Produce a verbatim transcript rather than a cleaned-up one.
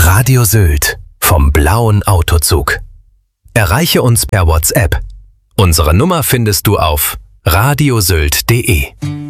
Radio Sylt vom blauen Autozug. Erreiche uns per WhatsApp. Unsere Nummer findest du auf radiosylt punkt de.